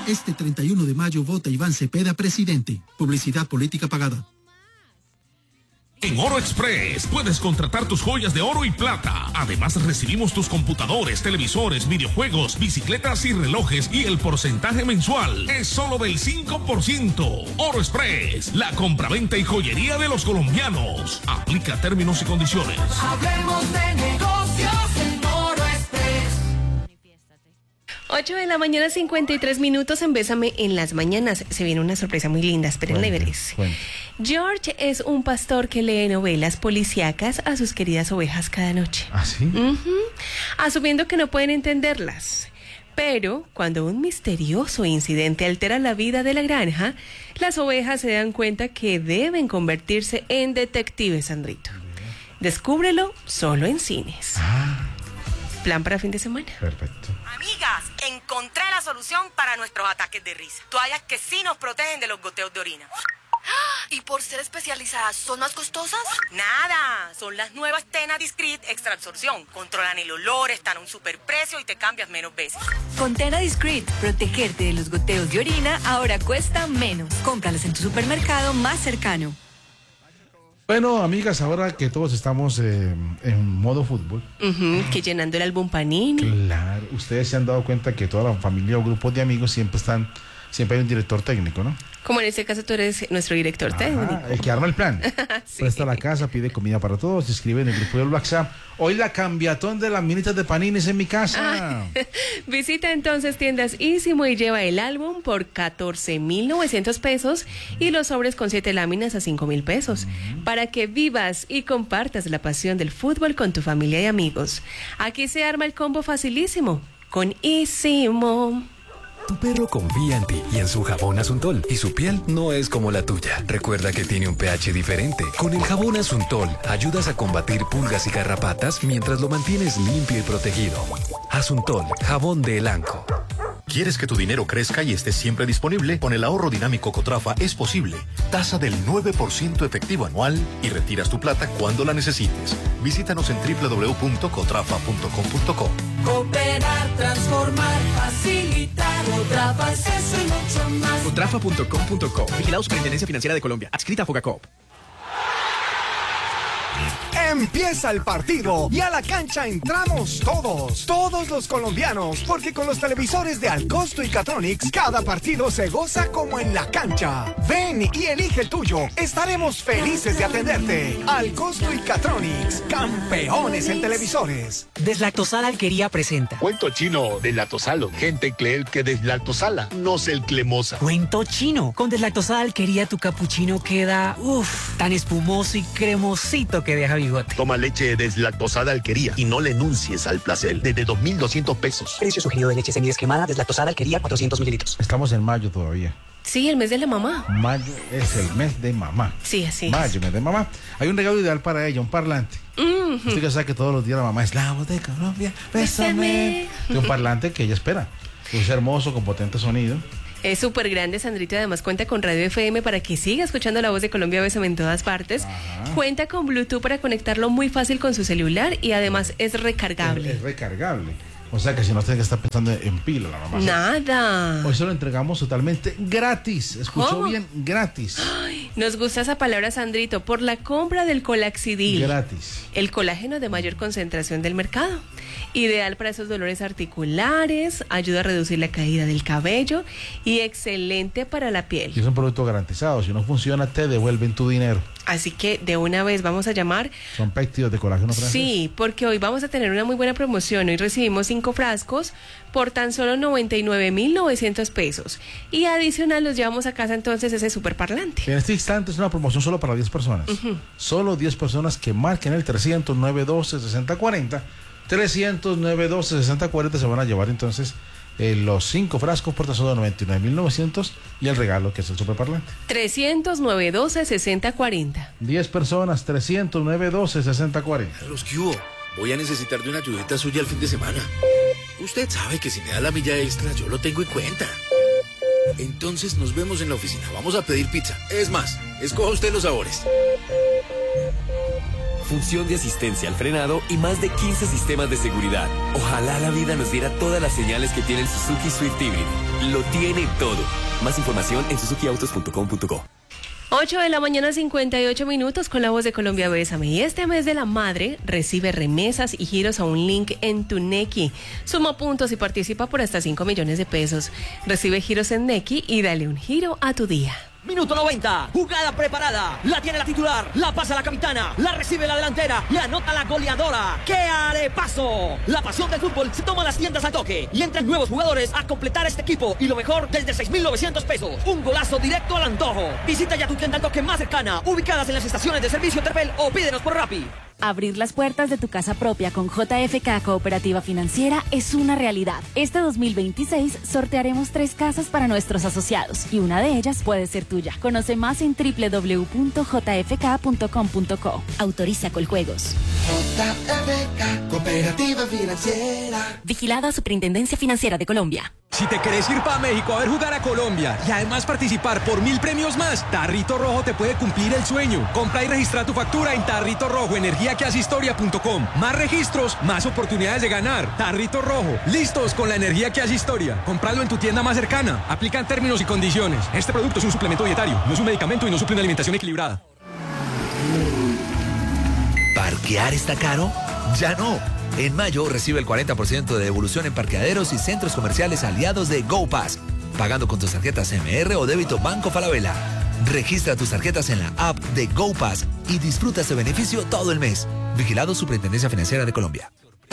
Este 31 de mayo vota Iván Cepeda presidente. Publicidad política pagada. En Oro Express puedes contratar tus joyas de oro y plata. Además recibimos tus computadores, televisores, videojuegos, bicicletas y relojes, y el porcentaje mensual es solo del 5%. Oro Express, la compraventa y joyería de los colombianos. Aplica términos y condiciones. Hablemos de negocios en Oro Express. 8 de la mañana, 53 minutos en Bésame en las mañanas. Se viene una sorpresa muy linda, espérenla y veréis. George es un pastor que lee novelas policíacas a sus queridas ovejas cada noche. ¿Ah, sí? Asumiendo que no pueden entenderlas. Pero cuando un misterioso incidente altera la vida de la granja, las ovejas se dan cuenta que deben convertirse en detectives, Sandrito. Descúbrelo solo en cines. Plan para fin de semana. Perfecto. Amigas, encontré la solución para nuestros ataques de risa. Toallas que sí nos protegen de los goteos de orina. ¿Y por ser especializadas, son más costosas? Nada, son las nuevas Tena Discreet Extra Absorción. Controlan el olor, están a un superprecio y te cambias menos veces. Con Tena Discreet, protegerte de los goteos de orina ahora cuesta menos. Cómpralas en tu supermercado más cercano. Bueno, amigas, ahora que todos estamos en modo fútbol. Que llenando el álbum Panini. Claro, ustedes se han dado cuenta que toda la familia o grupos de amigos siempre hay un director técnico, ¿no? Como en este caso tú eres nuestro director técnico. El que arma el plan. Sí. Presta la casa, pide comida para todos, se escribe en el grupo del WhatsApp. Hoy la cambiatón de las minitas de Panini en mi casa. Visita entonces tiendas Ísimo y lleva el álbum por 14,900 pesos y los sobres con 7 láminas a 5,000 pesos. Para que vivas y compartas la pasión del fútbol con tu familia y amigos. Aquí se arma el combo facilísimo con Ísimo. Tu perro confía en ti y en su jabón Asuntol, y su piel no es como la tuya. Recuerda que tiene un pH diferente. Con el jabón Asuntol ayudas a combatir pulgas y garrapatas mientras lo mantienes limpio y protegido. Asuntol, jabón de Elanco. ¿Quieres que tu dinero crezca y esté siempre disponible? Con el ahorro dinámico Cotrafa es posible. Tasa del 9% efectivo anual y retiras tu plata cuando la necesites. Visítanos en www.cotrafa.com.co. Cooperar, transformar, facilitar. Cotrafa es eso y mucho más. Cotrafa.com.co. Vigilado Superintendencia Financiera de Colombia. Adscrita a Fogacop. Empieza el partido y a la cancha entramos todos los colombianos, porque con los televisores de Alcosto y Catronics cada partido se goza como en la cancha. Ven y elige el tuyo, estaremos felices de atenderte. Alcosto y Catronics, campeones en televisores. Deslactosada Alquería presenta Cuento chino deslactosalo. Gente cree que deslactosala, no se el clemosa. Cuento chino. Con Deslactosada Alquería tu capuchino queda tan espumoso y cremosito que deja bigote. Toma leche deslactosada Alquería y no le enuncies al placer. Desde 2,200 pesos. Precio sugerido de leche semidescremada Deslactosada Alquería 400 mililitros. Estamos en mayo todavía. Sí, el mes de la mamá. Mayo es el mes de mamá. Sí, así es. Mayo, mes de mamá. Hay un regalo ideal para ella, un parlante. Usted que sabe que todos los días la mamá es la voz de Colombia, bésame. Es un parlante que ella espera. Es hermoso, con potente sonido. Es súper grande, Sandrito, además cuenta con radio FM para que siga escuchando la voz de Colombia Bésame en todas partes. Cuenta con Bluetooth para conectarlo muy fácil con su celular y además es recargable. Es recargable. O sea que si no tiene que estar pensando en pila la mamá. Nada. Hoy se lo entregamos totalmente gratis. ¿Escuchó bien? Gratis. Ay, nos gusta esa palabra, Sandrito, por la compra del Colaxidil. Gratis. El colágeno de mayor concentración del mercado. Ideal para esos dolores articulares, ayuda a reducir la caída del cabello y excelente para la piel. Y es un producto garantizado. Si no funciona, te devuelven tu dinero. Así que de una vez vamos a llamar. ¿Son péptidos de colágeno francés? Sí, porque hoy vamos a tener una muy buena promoción. Hoy recibimos 5 frascos por tan solo 99,900 pesos. Y adicional los llevamos a casa entonces ese super parlante. En este instante es una promoción solo para 10 personas. Solo 10 personas que marquen el 300-912-6040. 300-912-6040 se van a llevar entonces los 5 frascos por tan solo 99,900 y el regalo que es el superparlante. 300-912-6040. 10 personas, 300-912-6040. Carlos, ¿qué hubo? Voy a necesitar de una ayudita suya el fin de semana. Usted sabe que si me da la milla extra yo lo tengo en cuenta. Entonces nos vemos en la oficina. Vamos a pedir pizza. Es más, escoja usted los sabores. función de asistencia al frenado y más de 15 sistemas de seguridad. Ojalá la vida nos diera todas las señales que tiene el Suzuki Swift Hybrid. Lo tiene todo. Más información en suzukiautos.com.co. 8 de la mañana, 58 minutos, con la voz de Colombia Bésame. Y este mes de la madre recibe remesas y giros a un link en tu Nequi. Suma puntos y participa por hasta 5 millones de pesos. Recibe giros en Nequi y dale un giro a tu día. Minuto 90, jugada preparada, la tiene la titular, la pasa la capitana, la recibe la delantera, le anota la goleadora. ¡Qué arepaso! La pasión del fútbol se toma las tiendas al toque y entran nuevos jugadores a completar este equipo y lo mejor desde 6.900 pesos. Un golazo directo al antojo. Visita ya tu tienda al toque más cercana, ubicadas en las estaciones de servicio Terpel o pídenos por Rappi. Abrir las puertas de tu casa propia con JFK Cooperativa Financiera es una realidad. Este 2026 sortearemos 3 casas para nuestros asociados y una de ellas puede ser tuya. Conoce más en www.jfk.com.co. Autoriza Coljuegos. JFK Cooperativa Financiera. Vigilada Superintendencia Financiera de Colombia. Si te querés ir para México a ver jugar a Colombia y además participar por 1000 premios más, Tarrito Rojo te puede cumplir el sueño. Compra y registra tu factura en Tarrito Rojo, energiaquehacehistoria.com. Más registros, más oportunidades de ganar. Tarrito Rojo, listos con la energía que hace historia. Compralo en tu tienda más cercana. Aplican términos y condiciones. Este producto es un suplemento dietario, no es un medicamento y no suple una alimentación equilibrada. ¿Parquear está caro? Ya no. En mayo recibe el 40% de devolución en parqueaderos y centros comerciales aliados de GoPass, pagando con tus tarjetas MR o débito Banco Falabella. Registra tus tarjetas en la app de GoPass y disfruta este beneficio todo el mes. Vigilado Superintendencia Financiera de Colombia.